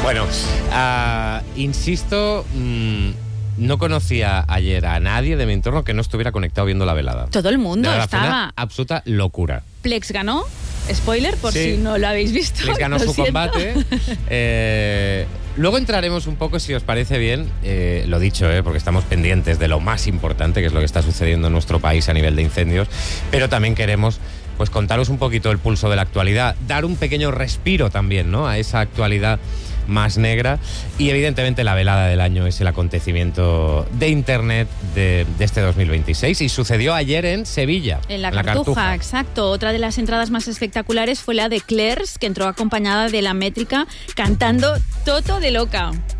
Bueno, insisto, no conocía ayer a nadie de mi entorno que no estuviera conectado viendo la velada. Todo el mundo Fue estaba. una absoluta locura. Plex ganó. Spoiler, por Sí. si no lo habéis visto. Plex ganó su combate. Luego entraremos un poco, si os parece bien, lo dicho, porque estamos pendientes de lo más importante, que es lo que está sucediendo en nuestro país a nivel de incendios, pero también queremos pues contaros un poquito el pulso de la actualidad, dar un pequeño respiro también, ¿no?, a esa actualidad más negra. Y evidentemente la velada del año es el acontecimiento de Internet de este 2026 y sucedió ayer en Sevilla. En la Cartuja, exacto. Otra de las entradas más espectaculares fue la de Clairs, que entró acompañada de La Métrica cantando Toto de Loca.